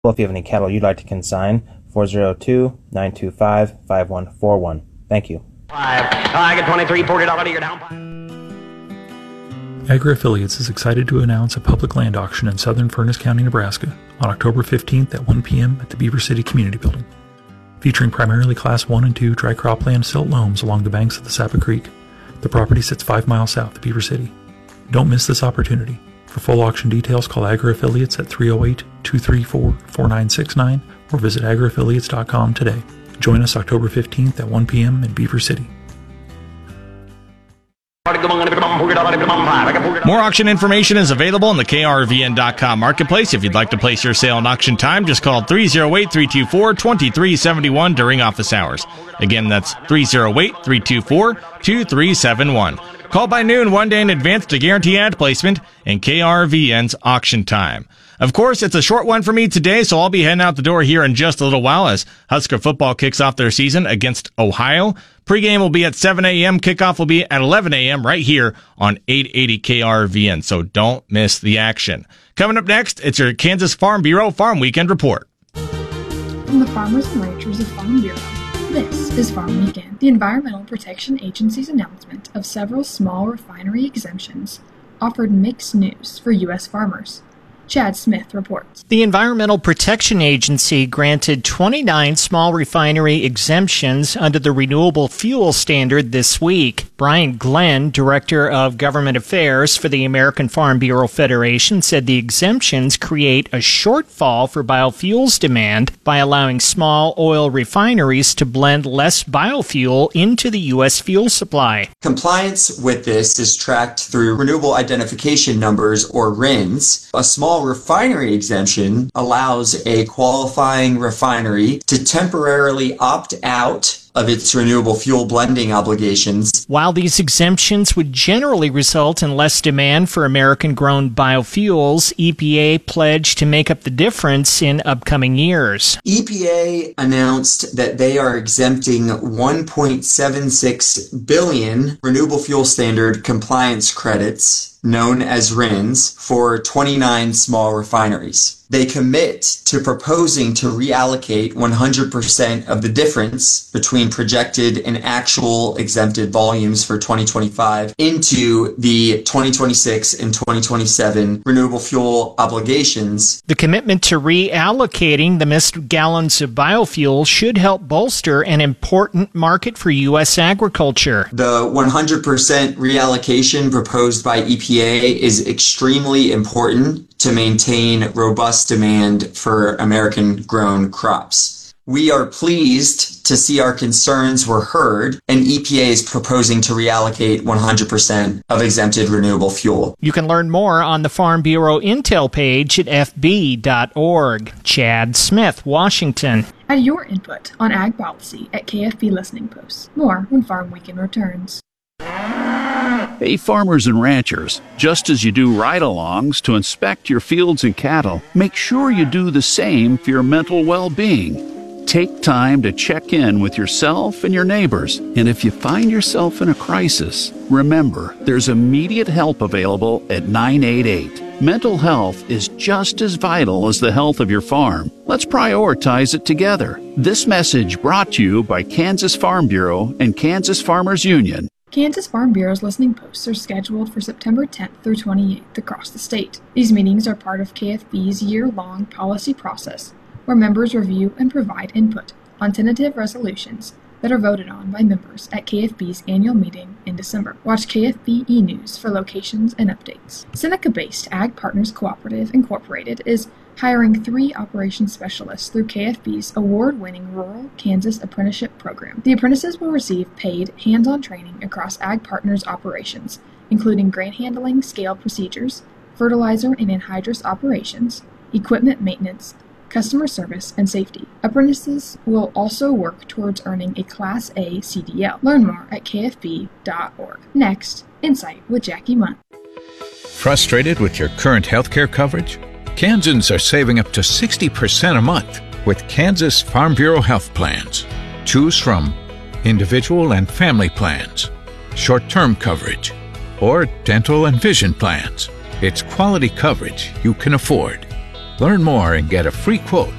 If you have any cattle you'd like to consign, 402-925-5141. Thank you. I get 23, $40 a year down. Agri-Affiliates is excited to announce a public land auction in southern Furnace County, Nebraska on October 15th at 1 p.m. at the Beaver City Community Building. Featuring primarily Class 1 and 2 dry cropland silt loams along the banks of the Sapa Creek. The property sits 5 miles south of Beaver City. Don't miss this opportunity. For full auction details, call Agri-Affiliates at 308-234-4969 or visit agriaffiliates.com today. Join us October 15th at 1 p.m. in Beaver City. More auction information is available on the KRVN.com marketplace. If you'd like to place your sale in auction time, just call 308-324-2371 during office hours. Again, that's 308-324-2371. Call by noon 1 day in advance to guarantee ad placement in KRVN's auction time. Of course, it's a short one for me today, so I'll be heading out the door here in just a little while as Husker football kicks off their season against Ohio. Pregame will be at 7 a.m. Kickoff will be at 11 a.m. right here on 880 KRVN, so don't miss the action. Coming up next, it's your Kansas Farm Bureau Farm Weekend Report. From the farmers and ranchers of Farm Bureau, this is Farm Weekend, the Environmental Protection Agency's announcement of several small refinery exemptions offered mixed news for U.S. farmers. Chad Smith reports. The Environmental Protection Agency granted 29 small refinery exemptions under the Renewable Fuel Standard this week. Brian Glenn, Director of Government Affairs for the American Farm Bureau Federation, said the exemptions create a shortfall for biofuels demand by allowing small oil refineries to blend less biofuel into the U.S. fuel supply. Compliance with this is tracked through Renewable Identification Numbers, or RINs. A small refinery exemption allows a qualifying refinery to temporarily opt out of its renewable fuel blending obligations. While these exemptions would generally result in less demand for American-grown biofuels, EPA pledged to make up the difference in upcoming years. EPA announced that they are exempting 1.76 billion renewable fuel standard compliance credits, known as RINs, for 29 small refineries. They commit to proposing to reallocate 100% of the difference between projected and actual exempted volumes for 2025 into the 2026 and 2027 renewable fuel obligations. The commitment to reallocating the missed gallons of biofuel should help bolster an important market for U.S. agriculture. The 100% reallocation proposed by EPA is extremely important to maintain robust demand for American-grown crops. We are pleased to see our concerns were heard, and EPA is proposing to reallocate 100% of exempted renewable fuel. You can learn more on the Farm Bureau Intel page at fb.org. Chad Smith, Washington. Add your input on ag policy at KFB Listening Posts. More when Farm Weekend returns. Hey, farmers and ranchers, just as you do ride-alongs to inspect your fields and cattle, make sure you do the same for your mental well-being. Take time to check in with yourself and your neighbors, and if you find yourself in a crisis, remember, there's immediate help available at 988. Mental health is just as vital as the health of your farm. Let's prioritize it together. This message brought to you by Kansas Farm Bureau and Kansas Farmers Union. Kansas Farm Bureau's listening posts are scheduled for September 10th through 28th across the state. These meetings are part of KFB's year-long policy process, where members review and provide input on tentative resolutions that are voted on by members at KFB's annual meeting in December. Watch KFB e-News for locations and updates. Seneca-based Ag Partners Cooperative Incorporated is hiring 3 operations specialists through KFB's award-winning Rural Kansas Apprenticeship Program. The apprentices will receive paid, hands-on training across Ag Partners operations, including grain handling, scale procedures, fertilizer and anhydrous operations, equipment maintenance, customer service, and safety. Apprentices will also work towards earning a Class A CDL. Learn more at kfb.org. Next, Insight with Jackie Munn. Frustrated with your current healthcare coverage? Kansans are saving up to 60% a month with Kansas Farm Bureau health plans. Choose from individual and family plans, short-term coverage, or dental and vision plans. It's quality coverage you can afford. Learn more and get a free quote